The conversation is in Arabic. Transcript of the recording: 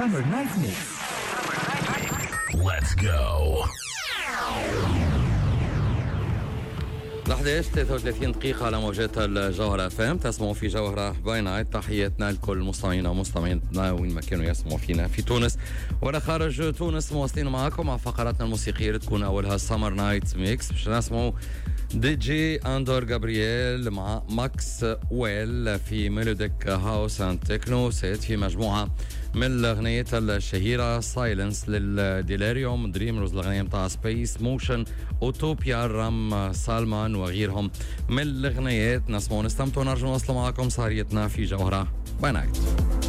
Summer Night Mix. Let's go. 11:33 على موجات الجوهرة FM. تسمعوا في جوهرة باي نايت. تحياتنا لكل مستمعينا ومستمعينا وين ما كانوا يسمعوا فينا في تونس ولا خارج تونس. مواصلين معكم مع فقراتنا الموسيقية اللي تكون أولها سمر نايت ميكس. باش نسمعوا دي جي أندور جابرييل مع ماكس ويل في ميلوديك هاوس اند تكنو سيت في مجموعة من الأغنيات الشهيرة سايلنس للديلاريوم دريمرز، الأغنية متاع سبيس موشن أوتوبيا رام سالمان وغيرهم من الأغنيات. نسمعوا نستمتعوا ونرجع نوصلوا معكم سهريتنا في جوهرة باي نايت.